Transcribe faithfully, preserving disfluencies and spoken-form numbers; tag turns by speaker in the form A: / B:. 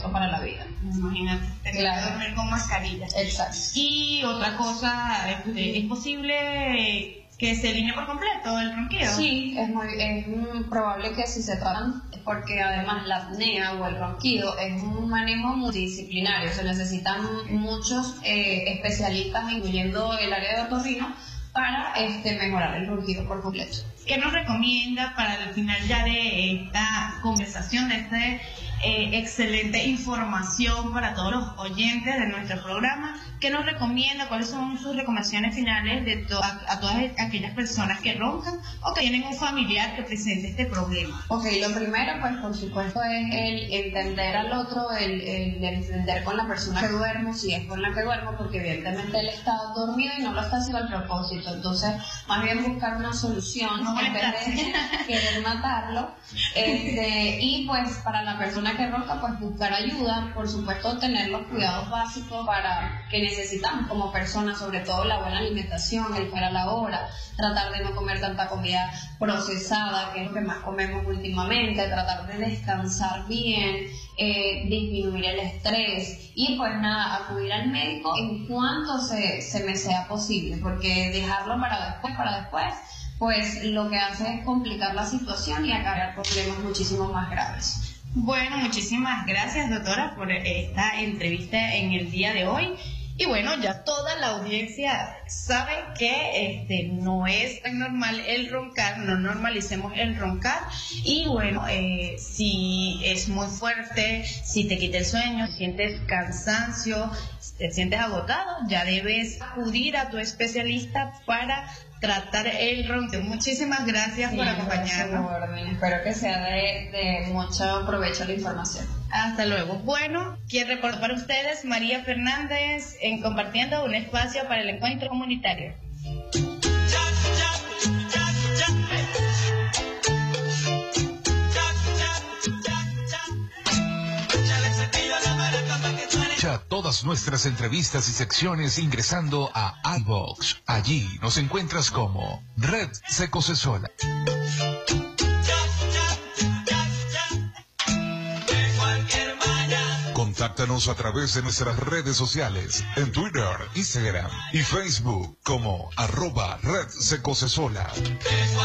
A: peligroso para la vida.
B: Imagínate, tener
A: Claro.
B: que dormir con mascarilla.
A: Exacto.
B: Y otra cosa, este, ¿es posible que se elimine por completo el ronquido?
A: Sí, es muy es mm, probable que si se tratan, porque además la apnea o el ronquido es un manejo multidisciplinario, se necesitan muchos eh, especialistas, incluyendo el área de otorrino, para este, mejorar el ronquido por completo.
B: ¿Qué nos recomienda para el final ya de esta conversación, de esta eh, excelente información para todos los oyentes de nuestro programa? ¿Qué nos recomienda? ¿Cuáles son sus recomendaciones finales de to a, a todas aquellas personas que roncan o que tienen un familiar que presente este problema?
A: Ok, lo primero, pues por supuesto, es el entender al otro, el, el entender con la persona que duermo, si es con la que duermo, porque evidentemente él está dormido y no lo está haciendo al propósito. Entonces, más bien buscar una solución
B: No
A: en vez de querer matarlo. Este, y pues para la persona que ronca, pues buscar ayuda, por supuesto, tener los cuidados básicos para que necesitamos como personas, sobre todo la buena alimentación, el para la hora, tratar de no comer tanta comida procesada, que es lo que más comemos últimamente, tratar de descansar bien, eh, disminuir el estrés y pues nada, acudir al médico en cuanto se, se me sea posible, porque dejarlo para después, para después, pues lo que hace es complicar la situación y acarrear problemas muchísimo más graves.
B: Bueno, muchísimas gracias, doctora, por esta entrevista en el día de hoy. Y bueno, ya toda la audiencia sabe que este no es tan normal el roncar, no normalicemos el roncar. Y bueno, eh, si es muy fuerte, si te quita el sueño, si sientes cansancio, si te sientes agotado, ya debes acudir a tu especialista para tratar el ronquido. Muchísimas gracias
A: Sí,
B: por
A: gracias,
B: acompañarnos.
A: Gordon. Espero que sea de, de mucho provecho la información.
B: Hasta luego. Bueno, quiero recordar para ustedes María Fernández en compartiendo un espacio para el encuentro comunitario.
C: Escucha todas nuestras entrevistas y secciones ingresando a iVoox. Allí nos encuentras como Red Secocesola. Contáctanos a través de nuestras redes sociales, en Twitter, Instagram y Facebook como arroba Red Secocesola.